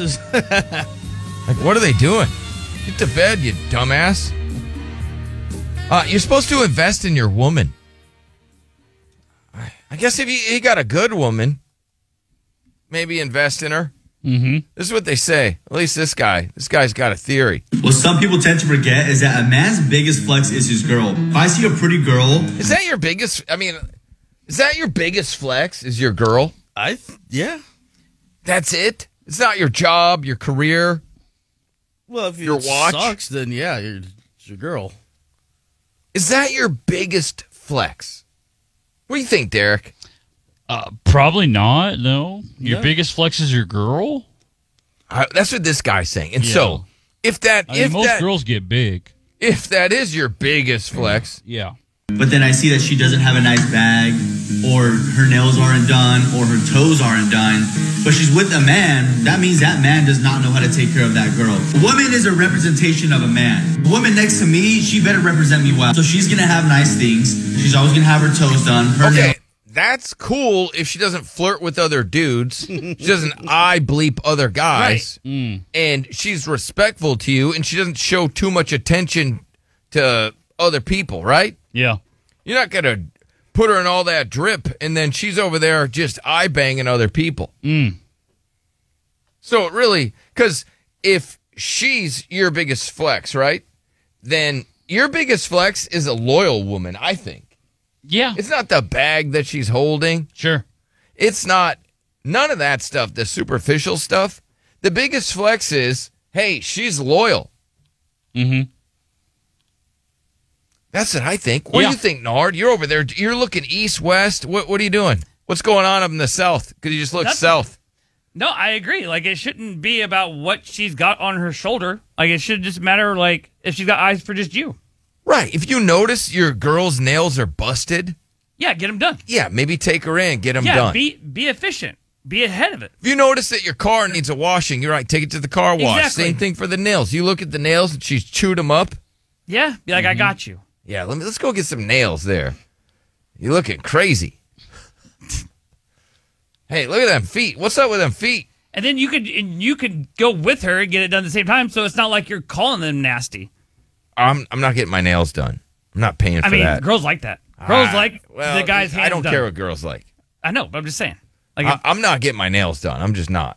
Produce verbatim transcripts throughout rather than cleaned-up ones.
dumbasses. Like, what are they doing? Get to bed, you dumbass. Uh, you're supposed to invest in your woman. I guess if you, you got a good woman, maybe invest in her. Mm-hmm. This is what they say. At least this guy. This guy's got a theory. What some people tend to forget is that a man's biggest flex is his girl. If I see a pretty girl... Is that your biggest... I mean, is that your biggest flex, is your girl? I th- Yeah. That's it? It's not your job, your career? Well, if Your it watch? sucks, then yeah, you're, it's your girl. Is that your biggest flex? What do you think, Derek? Uh, probably not, no. Your No. biggest flex is your girl? Uh, that's what this guy's saying. And Yeah. so, if that... I mean, if most that, girls get big. If that is your biggest flex... Yeah. But then I see that she doesn't have a nice bag, or her nails aren't done, or her toes aren't done, but she's with a man. That means that man does not know how to take care of that girl. A woman is a representation of a man. The woman next to me, she better represent me well. So she's going to have nice things. She's always going to have her toes done. Her Okay, nails- that's cool if she doesn't flirt with other dudes. She doesn't eye bleep other guys. Right. Mm. And she's respectful to you, and she doesn't show too much attention to other people, right? Yeah. You're not going to put her in all that drip, and then she's over there just eye banging other people. Mm. So it really, because if she's your biggest flex, right, then your biggest flex is a loyal woman, I think. Yeah. It's not the bag that she's holding. Sure. It's not none of that stuff, the superficial stuff. The biggest flex is, hey, she's loyal. Mm-hmm. That's what I think. What Yeah. do you think, Nard? You're over there. You're looking east, west. What What are you doing? What's going on up in the south? Because you just look Nothing. south. No, I agree. Like, it shouldn't be about what she's got on her shoulder. Like, it should just matter, like, if she's got eyes for just you. Right. If you notice your girl's nails are busted, Yeah, get them done. yeah, maybe take her in, get them yeah, done. be be efficient. Be ahead of it. If you notice that your car needs a washing, you're right, take it to the car wash. Exactly. Same thing for the nails. You look at the nails and she's chewed them up. Yeah, be like, I got you. Yeah, let me let's go get some nails there. You're looking crazy. Hey, look at them feet. What's up with them feet? And then you could and you could go with her and get it done at the same time, so it's not like you're calling them nasty. I'm I'm not getting my nails done. I'm not paying for I mean, that. girls like that. Girls Ah, like well, the guy's hands I don't done. care what girls like. I know, but I'm just saying. Like, I, I'm not getting my nails done. I'm just not.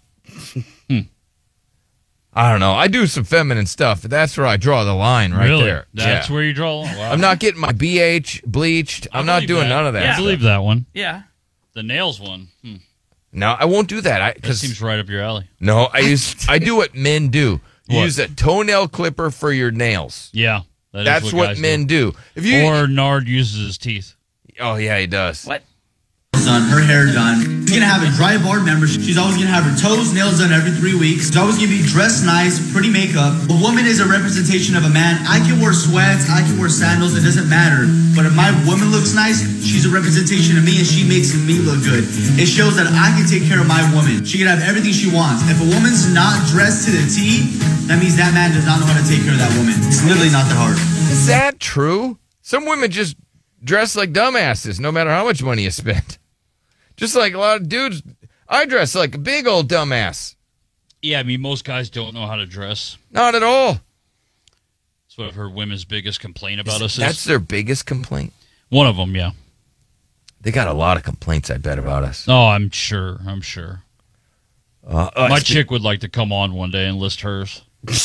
I don't know. I do some feminine stuff, but that's where I draw the line right really? there. That's Yeah. where you draw. Wow. I'm not getting my B H bleached. I I'm not believe doing that. none of that. I Yeah. believe that one. yeah. The nails one. Hmm. No, I won't do that. I That because seems right up your alley. no, I use I do what men do. You What? use a toenail clipper for your nails. Yeah. That is That's what guys men do. do. If you Or Nard uses his teeth. oh yeah, he does. What? done, her hair done. She's gonna have a dry bar membership. She's always gonna have her toes, nails done every three weeks. She's always gonna be dressed nice, pretty makeup. A woman is a representation of a man. I can wear sweats, I can wear sandals, it doesn't matter. But if my woman looks nice, she's a representation of me and she makes me look good. It shows that I can take care of my woman. She can have everything she wants. If a woman's not dressed to the T, that means that man does not know how to take care of that woman. It's literally not that hard. Is that true? Some women just dress like dumbasses, no matter how much money you spend. Just like a lot of dudes, I dress like a big old dumbass. Yeah, I mean, most guys don't know how to dress. Not at all. That's what I've heard women's biggest complaint about us is. That's their biggest complaint. One of them, yeah. They got a lot of complaints, I bet, about us. Oh, I'm sure. I'm sure. Uh, uh, My spe- chick would like to come on one day and list hers.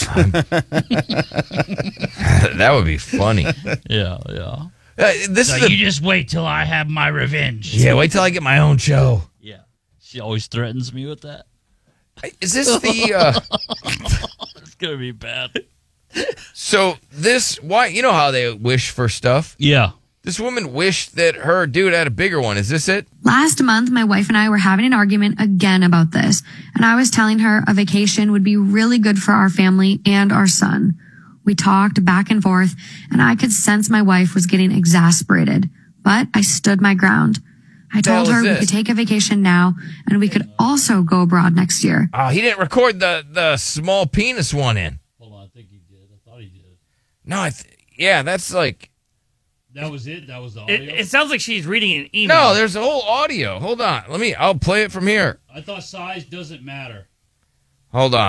that would be funny. Yeah, yeah. Uh, this So is the, you just wait till I have my revenge. yeah. Wait till I get my own show. Yeah. She always threatens me with that. Is this the? Uh, It's going to be bad. so this why you know how they wish for stuff? Yeah. This woman wished that her dude had a bigger one. Is this it? Last month, my wife and I were having an argument again about this, and I was telling her a vacation would be really good for our family and our son. We talked back and forth, and I could sense my wife was getting exasperated, but I stood my ground. I The hell told her is we this? could take a vacation now, and we could also go abroad next year. Oh, he didn't record the the small penis one in. Hold on. I think he did. I thought he did. No, I th- yeah, that's like That was it? That was the It, it sounds like she's reading an email. no. There's a whole audio. Hold on, let me. I'll play it from here. I thought size doesn't matter. Hold on.